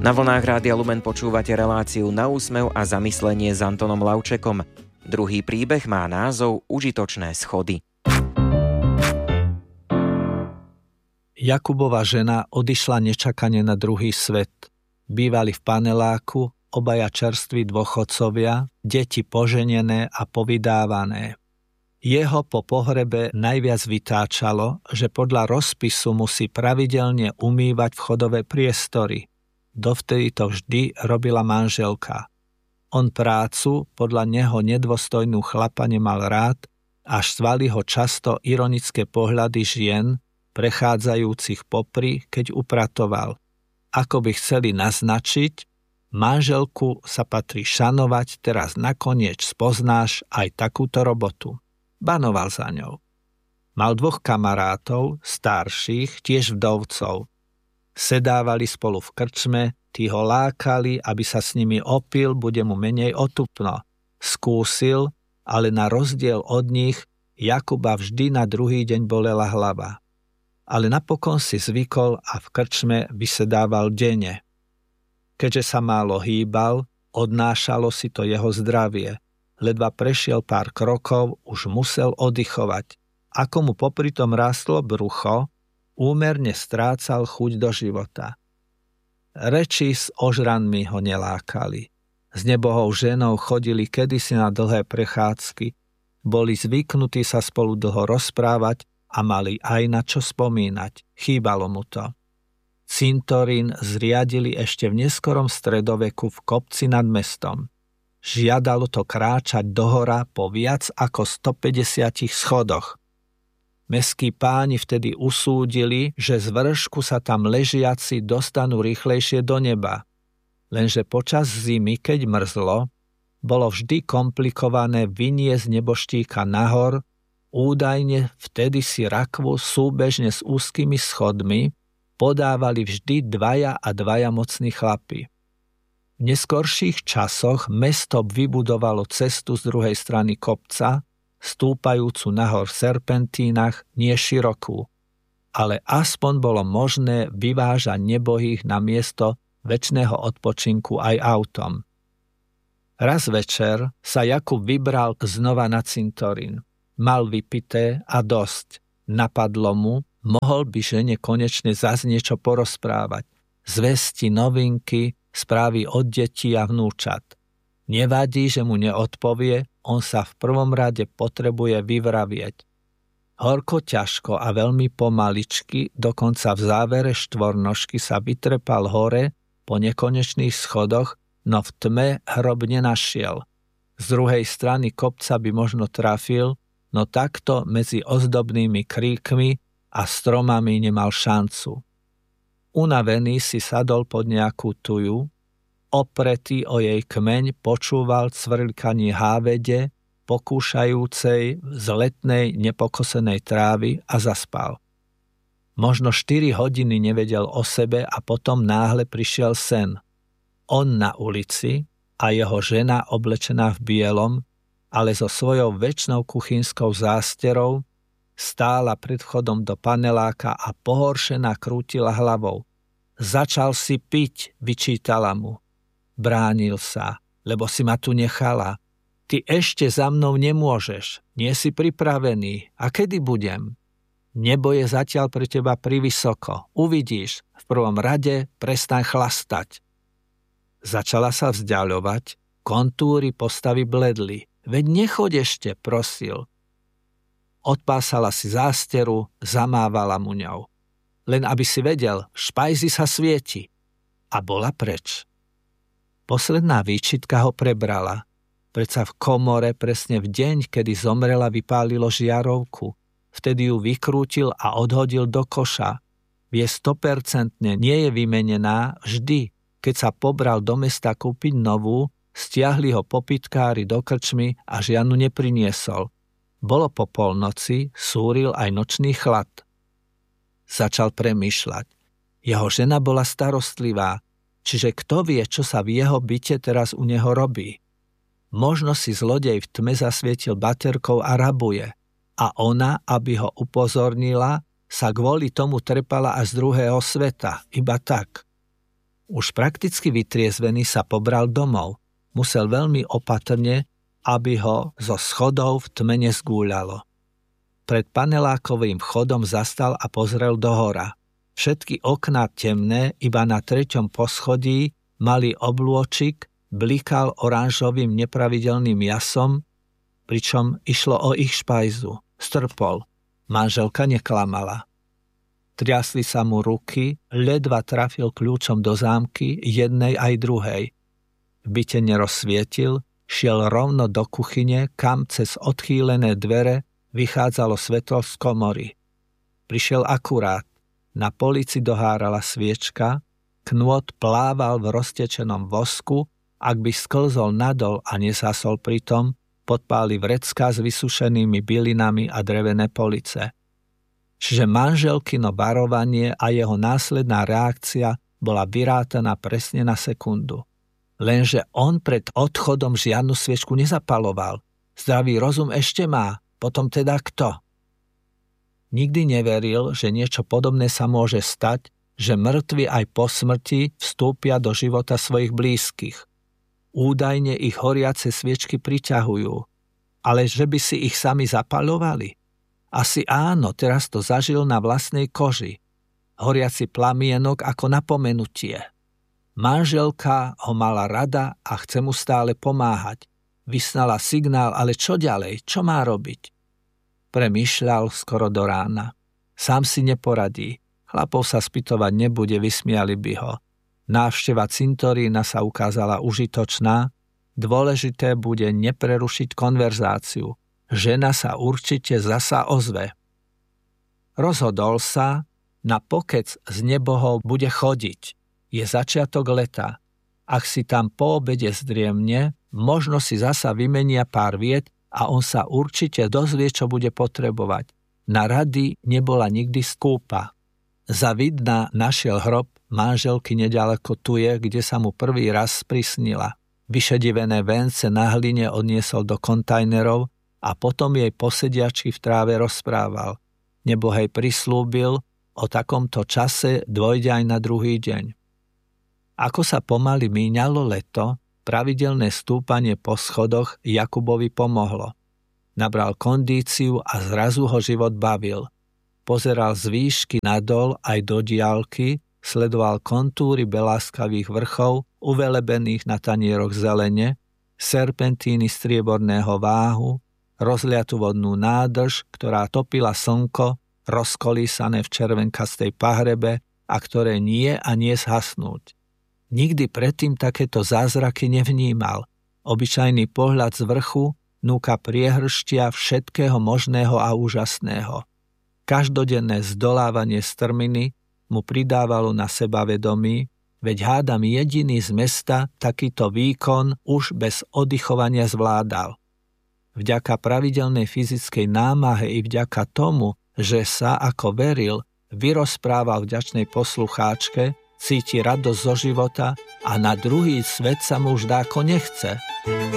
Na vlnách Rádia Lumen počúvate reláciu Na úsmev a zamyslenie s Antonom Lavčekom. Druhý príbeh má názov Užitočné schody. Jakubova žena odišla nečakane na druhý svet. Bývali v paneláku, obaja čerství dôchodcovia, deti poženené a povydávané. Jeho po pohrebe najviac vytáčalo, že podľa rozpisu musí pravidelne umývať vchodové priestory. Dovtedy to vždy robila manželka. On prácu, podľa neho nedôstojnú chlapa nemal rád a štvali ho často ironické pohľady žien, prechádzajúcich popri, keď upratoval. Ako by chceli naznačiť, manželku sa patrí šanovať, teraz nakoniec spoznáš aj takúto robotu. Banoval za ňou. Mal 2 kamarátov, starších, tiež vdovcov. Sedávali spolu v krčme, tí ho lákali, aby sa s nimi opil, bude mu menej otupno. Skúsil, ale na rozdiel od nich Jakuba vždy na druhý deň bolela hlava. Ale napokon si zvykol a v krčme vysedával denne. Keďže sa málo hýbal, odnášalo si to jeho zdravie. Ledva prešiel pár krokov, už musel oddychovať. Ako mu popri tom rástlo brucho, úmerne strácal chuť do života. Reči s ožranmi ho nelákali. S nebohou ženou chodili kedysi na dlhé prechádzky, boli zvyknutí sa spolu dlho rozprávať a mali aj na čo spomínať. Chýbalo mu to. Cintorín zriadili ešte v neskorom stredoveku v kopci nad mestom. Žiadalo to kráčať dohora po viac ako 150 schodoch. Mestskí páni vtedy usúdili, že z vršku sa tam ležiaci dostanú rýchlejšie do neba. Lenže počas zimy, keď mrzlo, bolo vždy komplikované vyniesť neboštíka nahor, údajne vtedy si rakvu súbežne s úzkými schodmi podávali vždy 2 mocní chlapi. V neskorších časoch mesto vybudovalo cestu z druhej strany kopca, stúpajúcu nahor v serpentínach, nie širokú, ale aspoň bolo možné vyvážať nebohých na miesto večného odpočinku aj autom. Raz večer sa Jakub vybral znova na cintorín. Mal vypité a dosť. Napadlo mu, mohol by žene konečne zas niečo porozprávať. Zvesti, novinky, správy od detí a vnúčat. Nevadí, že mu neodpovie, on sa v prvom rade potrebuje vyvravieť. Horko ťažko a veľmi pomaličky, dokonca v závere štvornožky sa vytrepal hore po nekonečných schodoch, no v tme hrob nenašiel. Z druhej strany kopca by možno trafil, no takto medzi ozdobnými kríkmi a stromami nemal šancu. Unavený si sadol pod nejakú tuju, opretý o jej kmeň počúval cvrľkanie hávede, pokúšajúcej z letnej nepokosenej trávy a zaspal. Možno 4 hodiny nevedel o sebe a potom náhle prišiel sen. On na ulici a jeho žena oblečená v bielom, ale so svojou večnou kuchynskou zásterou, stála pred vchodom do paneláka a pohoršená krútila hlavou. Začal si piť, vyčítala mu. Bránil sa, lebo si ma tu nechala. Ty ešte za mnou nemôžeš, nie si pripravený. A kedy budem? Nebo je zatiaľ pre teba privysoko. Uvidíš, v prvom rade prestaň chlastať. Začala sa vzdiaľovať, kontúry postavy bledli. Veď nechoď ešte, prosil. Odpásala si zásteru, zamávala mu ňou. Len aby si vedel, v špajzi sa svieti. A bola preč. Posledná výčitka ho prebrala. Predsa v komore presne v deň, kedy zomrela, vypálilo žiarovku. Vtedy ju vykrútil a odhodil do koša. Vie 100% nie je vymenená vždy. Keď sa pobral do mesta kúpiť novú, stiahli ho popytkári do krčmy a žiadnu nepriniesol. Bolo po polnoci, súril aj nočný chlad. Začal premýšľať. Jeho žena bola starostlivá, čiže kto vie, čo sa v jeho byte teraz u neho robí. Možno si zlodej v tme zasvietil baterkou a rabuje. A ona, aby ho upozornila, sa kvôli tomu trepala až z druhého sveta, iba tak. Už prakticky vytriezvený sa pobral domov. Musel veľmi opatrne, aby ho zo schodov v tme nezgúľalo. Pred panelákovým vchodom zastal a pozrel dohora. Všetky okná temné, iba na 3. poschodí mali oblôčik, blikal oranžovým nepravidelným jasom, pričom išlo o ich špajzu. Strpol. Manželka neklamala. Triasli sa mu ruky, ledva trafil kľúčom do zámky, jednej aj druhej. V byte nerozsvietil, šiel rovno do kuchyne, kam cez odchýlené dvere vychádzalo svetlo z komory. Prišiel akurát. Na polici dohárala sviečka, knôt plával v roztečenom vosku, ak by sklzol nadol a nezhasol pritom, podpáli vrecká s vysušenými bylinami a drevené police. Čiže manželkino varovanie a jeho následná reakcia bola vyrátaná presne na sekundu. Lenže on pred odchodom žiadnu sviečku nezapaloval. Zdravý rozum ešte má, potom teda kto? Nikdy neveril, že niečo podobné sa môže stať, že mŕtvi aj po smrti vstúpia do života svojich blízkych. Údajne ich horiace sviečky priťahujú, ale že by si ich sami zapaľovali? Asi áno, teraz to zažil na vlastnej koži. Horiaci plamienok ako napomenutie. Manželka ho mala rada a chce mu stále pomáhať. Vyslala signál, ale čo ďalej? Čo má robiť? Premýšľal skoro do rána. Sám si neporadí. Chlapov sa spýtovať nebude, vysmiali by ho. Návšteva cintorína sa ukázala užitočná. Dôležité bude neprerušiť konverzáciu. Žena sa určite zasa ozve. Rozhodol sa, na pokec z nebohov bude chodiť. Je začiatok leta. Ak si tam po obede zdriemne, možno si zasa vymenia pár viet a on sa určite dozvie, čo bude potrebovať. Na rady nebola nikdy skúpa. Za Vidna našiel hrob manželky nedaleko tuje, kde sa mu prvý raz sprísnila. Vyšedivené vence na hline odniesol do kontajnerov a potom jej posediačky v tráve rozprával. Nebohej prislúbil, o takomto čase dôjde aj na druhý deň. Ako sa pomaly míňalo leto, pravidelné stúpanie po schodoch Jakubovi pomohlo. Nabral kondíciu a zrazu ho život bavil. Pozeral z výšky nadol aj do diaľky, sledoval kontúry beláskavých vrchov, uvelebených na tanieroch zelene, serpentíny strieborného váhu, rozliatú vodnú nádrž, ktorá topila slnko, rozkolísané v červenkastej pahrebe a ktoré nie a nie zhasnúť. Nikdy predtým takéto zázraky nevnímal. Obyčajný pohľad z vrchu núka priehrštia všetkého možného a úžasného. Každodenné zdolávanie strminy mu pridávalo na sebavedomí, veď hádam jediný z mesta takýto výkon už bez oddychovania zvládal. Vďaka pravidelnej fyzickej námahe i vďaka tomu, že sa, ako veril, vyrozprával vďačnej poslucháčke, cíti radosť zo života a na druhý svet sa mu už dáko nechce.